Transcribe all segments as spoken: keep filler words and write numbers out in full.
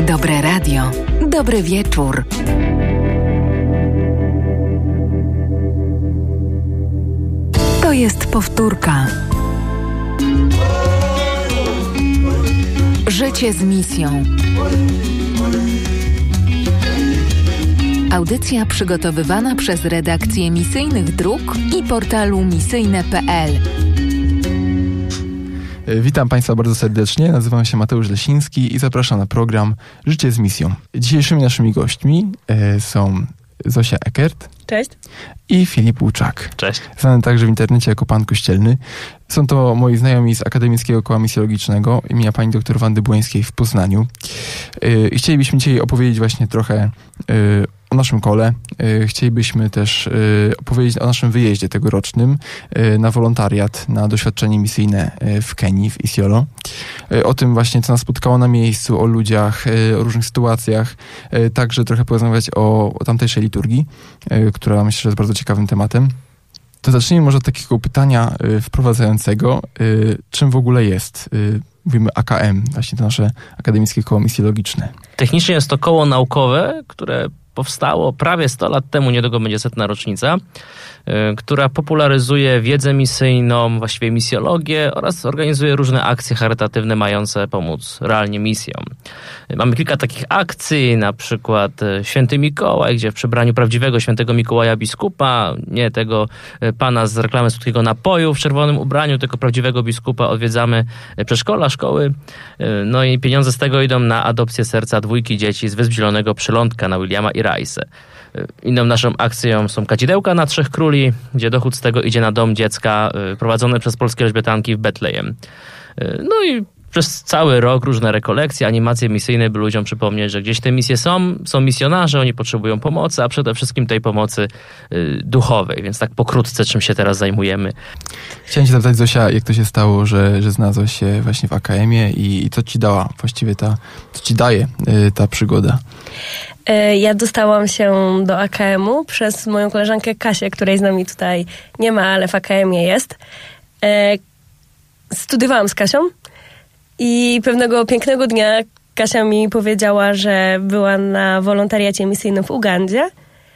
Dobre radio. Dobry wieczór. To jest powtórka. Życie z misją. Audycja przygotowywana przez redakcję Misyjnych Dróg i portalu misyjne kropka p l. Witam Państwa bardzo serdecznie, nazywam się Mateusz Lesiński i zapraszam na program Życie z misją. Dzisiejszymi naszymi gośćmi e, są Zosia Eckert. Cześć. I Filip Łuczak. Cześć. Znany także w internecie jako Pan Kościelny. Są to moi znajomi z Akademickiego Koła Misjologicznego imienia pani dr Wandy Błońskiej w Poznaniu. Yy, I chcielibyśmy dzisiaj opowiedzieć właśnie trochę yy, o naszym kole. Yy, chcielibyśmy też yy, opowiedzieć o naszym wyjeździe tegorocznym yy, na wolontariat, na doświadczenie misyjne yy, w Kenii, w Isiolo. Yy, o tym właśnie, co nas spotkało na miejscu, o ludziach, yy, o różnych sytuacjach. Yy, także trochę porozmawiać o, o tamtejszej liturgii, yy, która myślę, że jest bardzo ciekawym tematem. To zacznijmy może od takiego pytania y, wprowadzającego. Y, czym w ogóle jest? Y, mówimy A K M, właśnie to nasze Akademickie Koło Misjologiczne. Technicznie jest to koło naukowe, które powstało prawie sto lat temu, niedługo będzie setna rocznica, y, która popularyzuje wiedzę misyjną, właściwie misjologię oraz organizuje różne akcje charytatywne mające pomóc realnie misjom. Y, mamy kilka takich akcji, na przykład y, Święty Mikołaj, gdzie w przebraniu prawdziwego Świętego Mikołaja biskupa, nie tego y, pana z reklamy słodkiego napoju w czerwonym ubraniu, tylko prawdziwego biskupa odwiedzamy y, przedszkola, szkoły. Y, no i pieniądze z tego idą na adopcję serca dwójki dzieci z Wysp Zielonego Przylądka na Williama i Rice. Inną naszą akcją są kadzidełka na Trzech Króli, gdzie dochód z tego idzie na dom dziecka prowadzony przez polskie Elżbietanki w Betlejem. No i przez cały rok różne rekolekcje, animacje misyjne, by ludziom przypomnieć, że gdzieś te misje są, są misjonarze, oni potrzebują pomocy, a przede wszystkim tej pomocy y, duchowej. Więc tak pokrótce, czym się teraz zajmujemy. Chciałem cię zapytać, Zosia, jak to się stało, że, że znalazłaś się właśnie w A K M-ie i, i co ci dała właściwie ta, co ci daje y, ta przygoda? Ja dostałam się do A K M-u przez moją koleżankę Kasię, której z nami tutaj nie ma, ale w A K M-ie jest. Studiowałam z Kasią i pewnego pięknego dnia Kasia mi powiedziała, że była na wolontariacie misyjnym w Ugandzie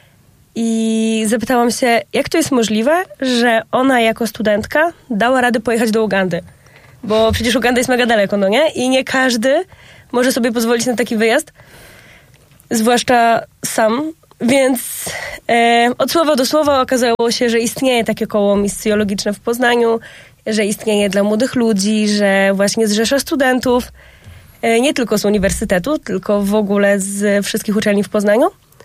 i zapytałam się, jak to jest możliwe, że ona jako studentka dała radę pojechać do Ugandy. Bo przecież Uganda jest mega daleko, no nie? I nie każdy może sobie pozwolić na taki wyjazd. Zwłaszcza sam, więc e, od słowa do słowa okazało się, że istnieje takie koło misjologiczne w Poznaniu, że istnieje dla młodych ludzi, że właśnie zrzesza studentów, e, nie tylko z uniwersytetu, tylko w ogóle z wszystkich uczelni w Poznaniu.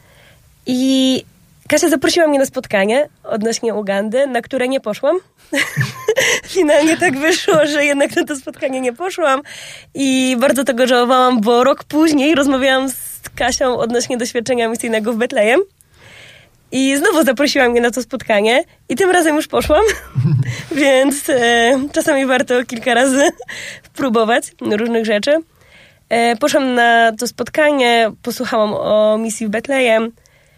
I Kasia zaprosiła mnie na spotkanie odnośnie Ugandy, na które nie poszłam. Finalnie tak wyszło, że jednak na to spotkanie nie poszłam i bardzo tego żałowałam, bo rok później rozmawiałam z Kasią odnośnie doświadczenia misyjnego w Betlejem i znowu zaprosiła mnie na to spotkanie i tym razem już poszłam, więc e, czasami warto kilka razy próbować różnych rzeczy. E, poszłam na to spotkanie, posłuchałam o misji w Betlejem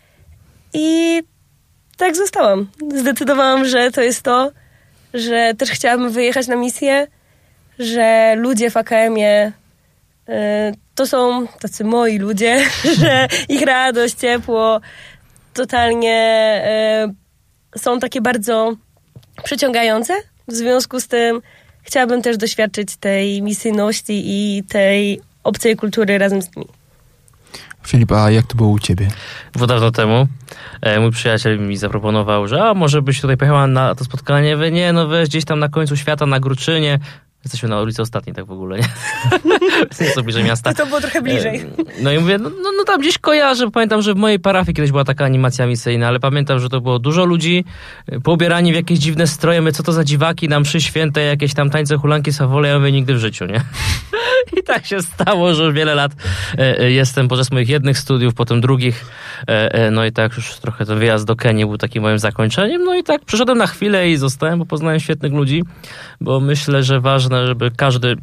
i tak zostałam. Zdecydowałam, że to jest to, że też chciałabym wyjechać na misję, że ludzie w A K M-ie y, to są tacy moi ludzie, że ich radość, ciepło totalnie y, są takie bardzo przyciągające. W związku z tym chciałabym też doświadczyć tej misyjności i tej obcej kultury razem z nimi. Filip, a jak to było u ciebie? Było dawno temu e, mój przyjaciel mi zaproponował, że a może byś tutaj pojechała na to spotkanie. Wy nie, no weź gdzieś tam na końcu świata, na Gruczynie. Jesteśmy na ulicy Ostatniej tak w ogóle, nie? Nie są bliżej miasta. To było trochę bliżej. No i mówię, no, no, no tam gdzieś kojarzę. Pamiętam, że w mojej parafii kiedyś była taka animacja misyjna, ale pamiętam, że to było dużo ludzi poubierani w jakieś dziwne stroje. My, co to za dziwaki na mszy świętej, jakieś tam tańce, hulanki, sawole, ja mówię, nigdy w życiu, nie? I tak się stało, że już wiele lat e, jestem podczas moich jednych studiów, potem drugich. E, e, no i tak już trochę ten wyjazd do Kenii był takim moim zakończeniem. No i tak przyszedłem na chwilę i zostałem, bo poznałem świetnych ludzi, bo myślę, że ważne, żeby każdy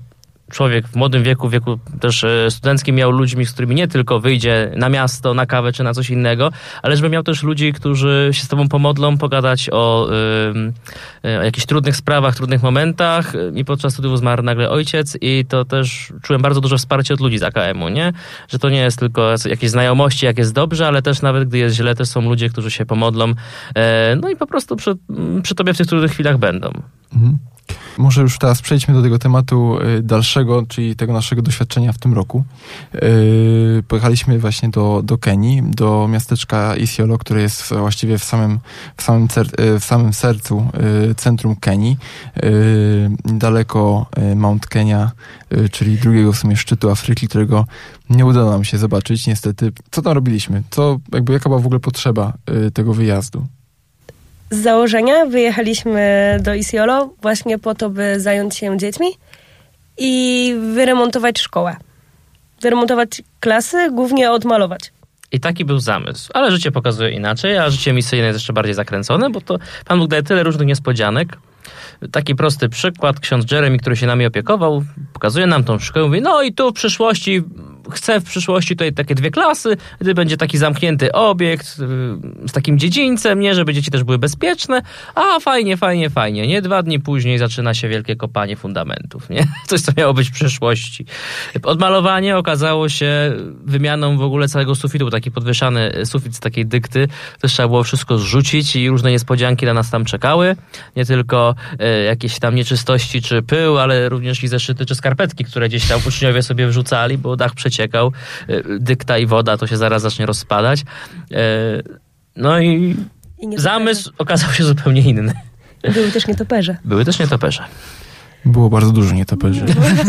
człowiek w młodym wieku, wieku też studenckim miał ludźmi, z którymi nie tylko wyjdzie na miasto, na kawę czy na coś innego, ale żeby miał też ludzi, którzy się z tobą pomodlą, pogadać o, y, o jakichś trudnych sprawach, trudnych momentach. I podczas studiów zmarł nagle ojciec i to też czułem bardzo dużo wsparcia od ludzi z A K M u, nie? Że to nie jest tylko jakieś znajomości, jak jest dobrze, ale też nawet gdy jest źle, też są ludzie, którzy się pomodlą. E, no i po prostu przy, przy tobie w tych trudnych chwilach będą. Mhm. Może już teraz przejdźmy do tego tematu dalszego, czyli tego naszego doświadczenia w tym roku. Yy, pojechaliśmy właśnie do, do Kenii, do miasteczka Isiolo, które jest właściwie w samym, w samym, cer- w samym sercu yy, centrum Kenii. Yy, daleko Mount Kenya, yy, czyli drugiego w sumie szczytu Afryki, którego nie udało nam się zobaczyć niestety. Co tam robiliśmy? Co, jakby, jaka była w ogóle potrzeba yy, tego wyjazdu? Z założenia wyjechaliśmy do Isiolo właśnie po to, by zająć się dziećmi i wyremontować szkołę. Wyremontować klasy, głównie odmalować. I taki był zamysł. Ale życie pokazuje inaczej, a życie misyjne jest jeszcze bardziej zakręcone, bo to Pan Bóg daje tyle różnych niespodzianek. Taki prosty przykład, ksiądz Jeremy, który się nami opiekował, pokazuje nam tą szkołę, mówi, no i tu w przyszłości, chcę w przyszłości tutaj takie dwie klasy, gdy będzie taki zamknięty obiekt z takim dziedzińcem, nie, żeby dzieci też były bezpieczne, a fajnie, fajnie, fajnie, nie? Dwa dni później zaczyna się wielkie kopanie fundamentów, nie? Coś, co miało być w przyszłości. Odmalowanie okazało się wymianą w ogóle całego sufitu, taki podwieszany sufit z takiej dykty, też trzeba było wszystko zrzucić i różne niespodzianki na nas tam czekały, nie tylko jakieś tam nieczystości czy pył, ale również i zeszyty czy skarpetki, które gdzieś tam uczniowie sobie wrzucali, bo dach przeciekał, dykta i woda, to się zaraz zacznie rozpadać. No i, I zamysł okazał się zupełnie inny. Były też nietoperze. Były też nietoperze. Było bardzo dużo nietoperzy.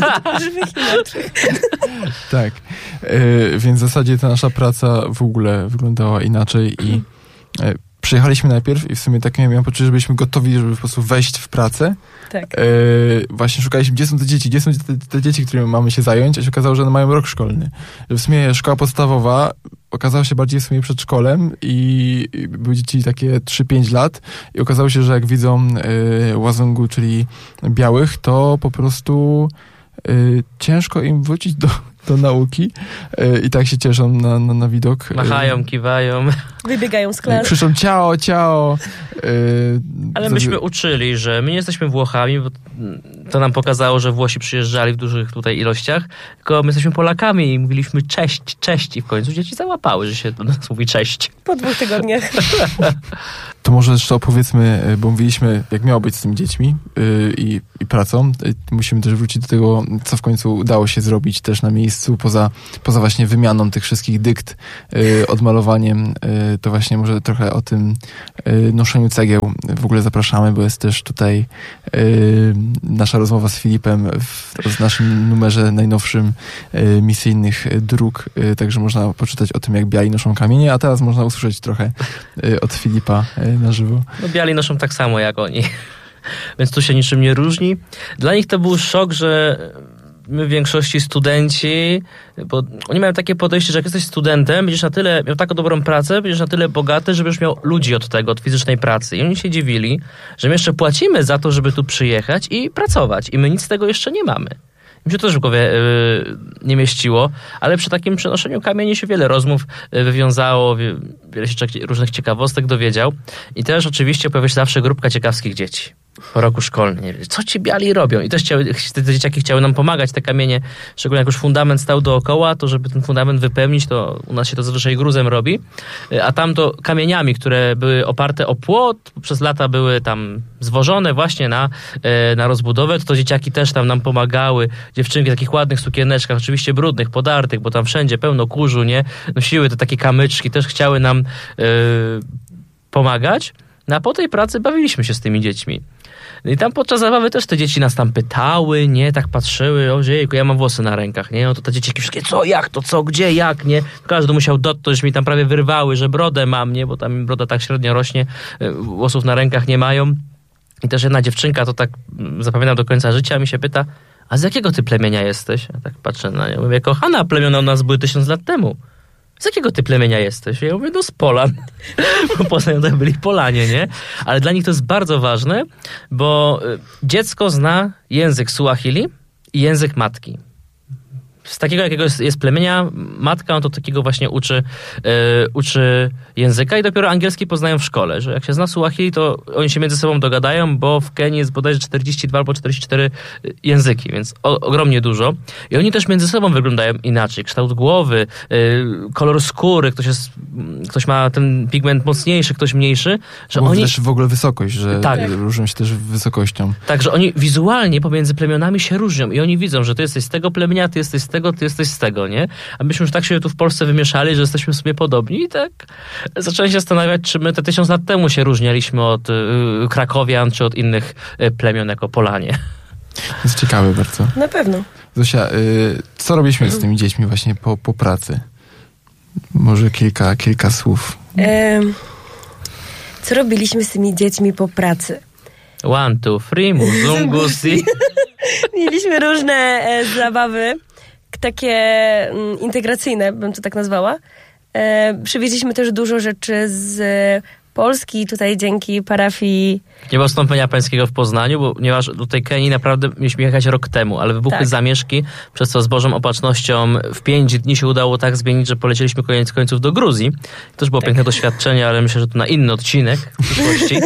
Tak. Yy, więc w zasadzie ta nasza praca w ogóle wyglądała inaczej i yy, przyjechaliśmy najpierw i w sumie takie miałem poczucie, że byliśmy gotowi, żeby po prostu wejść w pracę. Tak. E, właśnie szukaliśmy, gdzie są te dzieci, gdzie są te, te dzieci, którymi mamy się zająć, a się okazało, że one mają rok szkolny. Że w sumie szkoła podstawowa okazała się bardziej w sumie przedszkolem i, i były dzieci takie trzy pięć lat i okazało się, że jak widzą e, łazungu, czyli białych, to po prostu e, ciężko im wrócić do do nauki e, i tak się cieszą na, na, na widok. Machają, kiwają. Wybiegają z klas. Krzyczą ciao, ciao. E, Ale myśmy uczyli, że my nie jesteśmy Włochami, bo to nam pokazało, że Włosi przyjeżdżali w dużych tutaj ilościach, tylko my jesteśmy Polakami i mówiliśmy cześć, cześć i w końcu dzieci załapały, że się do nas mówi cześć. Po dwóch tygodniach. To może jeszcze opowiedzmy, bo mówiliśmy, jak miało być z tymi dziećmi yy, i, i pracą. Yy, musimy też wrócić do tego, co w końcu udało się zrobić też na miejscu, poza, poza właśnie wymianą tych wszystkich dykt, yy, odmalowaniem. Yy, to właśnie może trochę o tym yy, noszeniu cegieł w ogóle zapraszamy, bo jest też tutaj yy, nasza rozmowa z Filipem w, w naszym numerze najnowszym yy, misyjnych dróg, yy, także można poczytać o tym, jak biali noszą kamienie, a teraz można usłyszeć trochę yy, od Filipa yy, na żywo. No biali noszą tak samo jak oni, więc tu się niczym nie różni. Dla nich to był szok, że my w większości studenci, bo oni mają takie podejście, że jak jesteś studentem, będziesz na tyle, miał taką dobrą pracę, będziesz na tyle bogaty, że będziesz miał ludzi od tego, od fizycznej pracy. I oni się dziwili, że my jeszcze płacimy za to, żeby tu przyjechać i pracować. I my nic z tego jeszcze nie mamy. Mi się to też w głowie yy, nie mieściło, ale przy takim przenoszeniu kamieni się wiele rozmów yy, wywiązało, wie, wiele się różnych ciekawostek dowiedział. I też oczywiście pojawia się zawsze grupka ciekawskich dzieci po roku szkolnym. Nie wiem, co ci biali robią? I też chciały, te dzieciaki chciały nam pomagać, te kamienie, szczególnie jak już fundament stał dookoła, to żeby ten fundament wypełnić, to u nas się to zazwyczaj gruzem robi, a tam to kamieniami, które były oparte o płot, przez lata były tam zwożone właśnie na, na rozbudowę, to, to dzieciaki też tam nam pomagały, dziewczynki w takich ładnych sukieneczkach, oczywiście brudnych, podartych, bo tam wszędzie pełno kurzu, nie? Nosiły te takie kamyczki, też chciały nam yy, pomagać, no a po tej pracy bawiliśmy się z tymi dziećmi. I tam podczas zabawy też te dzieci nas tam pytały, nie, tak patrzyły, o jejku, ja mam włosy na rękach, nie, no to te dzieciaki wszystkie, co, jak to, co, gdzie, jak, nie, każdy musiał dotknąć, mi tam prawie wyrwały, że brodę mam, nie, bo tam broda tak średnio rośnie, włosów na rękach nie mają. I też jedna dziewczynka, to tak zapamiętam do końca życia, mi się pyta, a z jakiego ty plemienia jesteś? Ja tak patrzę na nią, mówię, kochana, plemiona u nas były tysiąc lat temu. Z jakiego ty plemienia jesteś? Ja mówię, no z Polan. Bo poza nią to byli Polanie, nie? Ale dla nich to jest bardzo ważne, bo dziecko zna język Suahili język matki. Z takiego, jakiego jest, jest plemienia, matka, on to takiego właśnie uczy, yy, uczy języka i dopiero angielski poznają w szkole, że jak się zna Suahili, to oni się między sobą dogadają, bo w Kenii jest bodajże czterdzieści dwa albo czterdzieści cztery języki, więc o, ogromnie dużo. I oni też między sobą wyglądają inaczej. Kształt głowy, yy, kolor skóry, ktoś, jest, ktoś ma ten pigment mocniejszy, ktoś mniejszy. Że Bo oni też w ogóle wysokość, że tak. różnią się też wysokością. Tak, że oni wizualnie pomiędzy plemionami się różnią i oni widzą, że ty jesteś z tego plemienia, ty jesteś z tego, ty jesteś z tego, nie? A myśmy już tak się tu w Polsce wymieszali, że jesteśmy sobie podobni i tak zacząłem się zastanawiać, czy my te tysiąc lat temu się różnialiśmy od y, Krakowian, czy od innych y, plemion jako Polanie. To jest ciekawe bardzo. Na pewno. Zosia, y, co robiliśmy z tymi dziećmi właśnie po, po pracy? Może kilka, kilka słów. Ehm, co robiliśmy z tymi dziećmi po pracy? One, two, three, muzungusi. Mieliśmy różne e, zabawy, takie m, integracyjne, bym to tak nazwała. E, przywieźliśmy też dużo rzeczy z Polski, tutaj dzięki parafii. Nie było wstąpienia pańskiego w Poznaniu, bo ponieważ do tej Kenii naprawdę mieliśmy jechać rok temu, ale wybuchły Tak. zamieszki, przez co z Bożą opatrznością w pięć dni się udało tak zmienić, że polecieliśmy koniec końców do Gruzji. To też było Tak. piękne doświadczenie, ale myślę, że to na inny odcinek w przyszłości.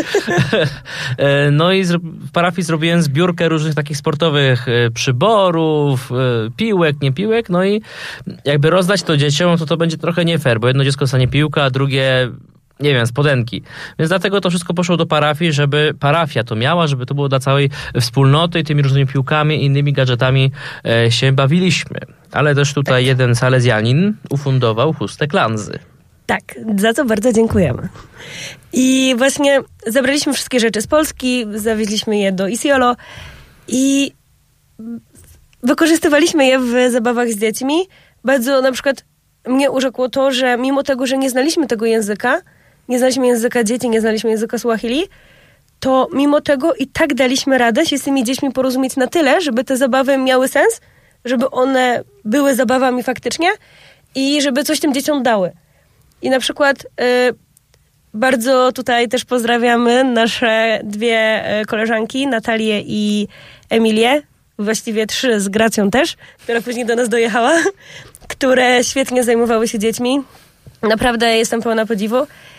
No i w parafii zrobiłem zbiórkę różnych takich sportowych przyborów, piłek, nie piłek, no i jakby rozdać to dzieciom, to to będzie trochę nie fair, bo jedno dziecko dostanie piłkę, a drugie nie wiem, spodenki. Więc dlatego to wszystko poszło do parafii, żeby parafia to miała, żeby to było dla całej wspólnoty i tymi różnymi piłkami i innymi gadżetami e, się bawiliśmy. Ale też tutaj tak. jeden salezjanin ufundował chustę klanzy. Tak, za co bardzo dziękujemy. I właśnie zabraliśmy wszystkie rzeczy z Polski, zawieźliśmy je do Isiolo i wykorzystywaliśmy je w zabawach z dziećmi. Bardzo na przykład mnie urzekło to, że mimo tego, że nie znaliśmy tego języka, nie znaliśmy języka dzieci, nie znaliśmy języka Suahili, to mimo tego i tak daliśmy radę się z tymi dziećmi porozumieć na tyle, żeby te zabawy miały sens, żeby one były zabawami faktycznie i żeby coś tym dzieciom dały. I na przykład y, bardzo tutaj też pozdrawiamy nasze dwie koleżanki, Natalię i Emilię, właściwie trzy z Gracją też, która później do nas dojechała, które świetnie zajmowały się dziećmi. Naprawdę jestem pełna podziwu.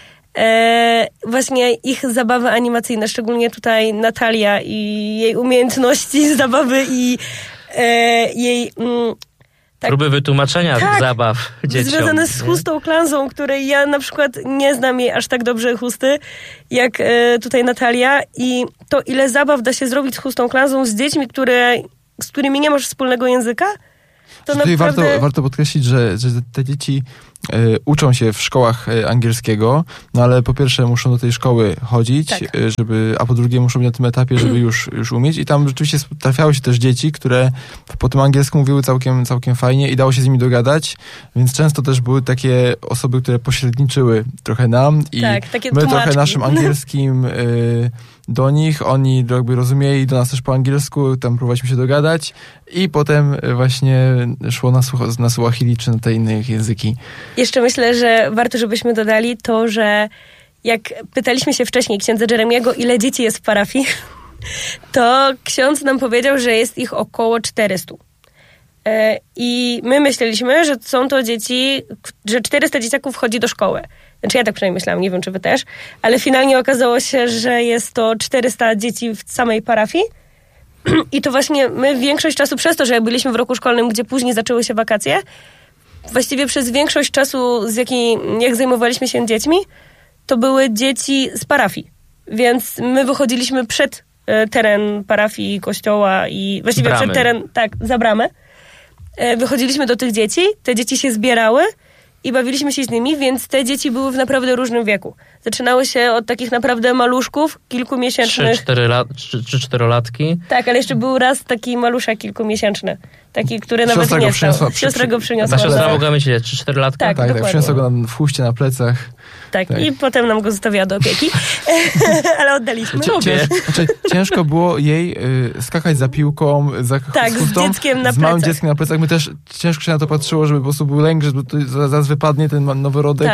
E, właśnie ich zabawy animacyjne, szczególnie tutaj Natalia i jej umiejętności zabawy i e, jej... Mm, tak, próby wytłumaczenia tak, zabaw dzieciom. Związane z chustą klanzą, której ja na przykład nie znam jej aż tak dobrze chusty, jak e, tutaj Natalia. I to, ile zabaw da się zrobić z chustą klanzą z dziećmi, które, z którymi nie masz wspólnego języka, to Tutaj naprawdę... warto, warto podkreślić, że, że te dzieci y, uczą się w szkołach y, angielskiego, no ale po pierwsze muszą do tej szkoły chodzić, tak. y, żeby, a po drugie muszą być na tym etapie, żeby już, już umieć. I tam rzeczywiście trafiały się też dzieci, które po tym angielsku mówiły całkiem, całkiem fajnie i dało się z nimi dogadać, więc często też były takie osoby, które pośredniczyły trochę nam i tak, takie my tłumaczki. trochę naszym angielskim y, do nich, oni jakby rozumieli do nas też po angielsku, tam próbowaliśmy się dogadać i potem właśnie szło na, na Suahili czy na te inne języki. Jeszcze myślę, że warto, żebyśmy dodali to, że jak pytaliśmy się wcześniej księdza Jeremiego, ile dzieci jest w parafii, to ksiądz nam powiedział, że jest ich około czterysta. I my myśleliśmy, że są to dzieci, że czterysta dzieciaków chodzi do szkoły. Znaczy ja tak przynajmniej myślałam, nie wiem czy wy też, ale finalnie okazało się, że jest to czterysta dzieci w samej parafii. I to właśnie my większość czasu, przez to, że byliśmy w roku szkolnym, gdzie później zaczęły się wakacje, właściwie przez większość czasu, z jakiej, jak zajmowaliśmy się dziećmi, to były dzieci z parafii. Więc my wychodziliśmy przed e, teren parafii, kościoła i właściwie Bramy. przed teren, tak, za bramę. E, wychodziliśmy do tych dzieci, te dzieci się zbierały i bawiliśmy się z nimi, więc te dzieci były w naprawdę różnym wieku. Zaczynały się od takich naprawdę maluszków, kilkumiesięcznych. Trzy, cztery lat, trzy, trzy, czterolatki. Tak, ale jeszcze był raz taki maluszek kilkumiesięczny. Taki, który nawet Siostra nie go stał. przyniosła- Siostra go przyniosła. Ta siostra tak. mogła mieć trzy, cztery latka? Tak. Tak, tak, dokładnie. przyniosła go nam w huście na plecach. Tak, Tak. i potem nam go zostawiła do opieki. Ale oddaliśmy. Cię- Cięż, znaczy, ciężko było jej y, skakać za piłką, za Tak, z chustą, dzieckiem na z małym plecach. dzieckiem na plecach. My też ciężko się na to patrzyło, żeby po prostu był lęk, że to zaraz wypadnie ten noworodek. Tak.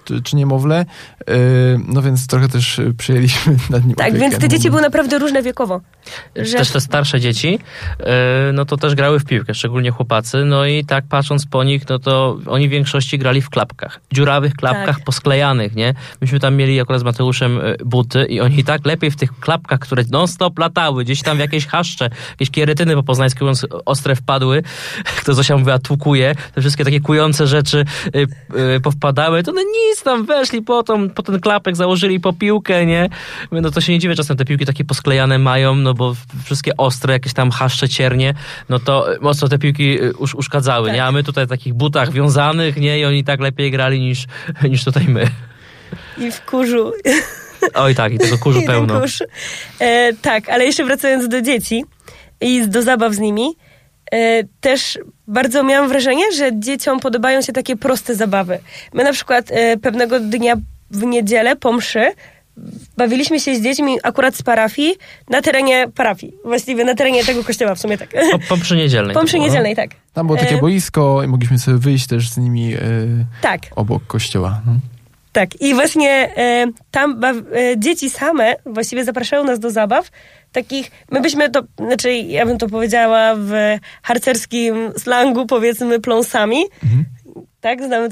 czy, czy niemowlę, yy, no więc trochę też przyjęliśmy nad nim Tak, opiekę. więc te dzieci były naprawdę różne wiekowo. Że... Też te starsze dzieci, yy, no to też grały w piłkę, szczególnie chłopacy, no i tak patrząc po nich, no to oni w większości grali w klapkach, dziurawych klapkach tak. posklejanych, nie? Myśmy tam mieli akurat z Mateuszem buty i oni tak lepiej w tych klapkach, które non-stop latały, gdzieś tam w jakieś chaszcze, jakieś kieretyny po poznańsku ostre wpadły, kto Zosia mówiła tłukuje, te wszystkie takie kujące rzeczy yy, yy, powpadały, to no nic tam weszli po, tą, po ten klapek, założyli po piłkę, nie? No to się nie dziwię, czasem te piłki takie posklejane mają, no bo wszystkie ostre, jakieś tam chaszcze, ciernie, no to mocno te piłki usz, uszkadzały, tak. nie? A my tutaj w takich butach wiązanych, nie? I oni tak lepiej grali niż, niż tutaj my. I w kurzu. Oj tak, i tego kurzu I pełno. Kurz. E, tak, ale jeszcze wracając do dzieci i do zabaw z nimi, e, też bardzo miałam wrażenie, że dzieciom podobają się takie proste zabawy. My na przykład e, pewnego dnia w niedzielę po mszy bawiliśmy się z dziećmi akurat z parafii na terenie parafii. Właściwie na terenie tego kościoła w sumie tak. Po, po mszy niedzielnej. Po mszy niedzielnej, tak. Tam było takie e... boisko i mogliśmy sobie wyjść też z nimi e... tak. obok kościoła. No. Tak. I właśnie e, tam baw... e, dzieci same właściwie zapraszają nas do zabaw. Takich, my byśmy to, znaczy ja bym to powiedziała w harcerskim slangu, powiedzmy pląsami. Mhm. Tak, znamy to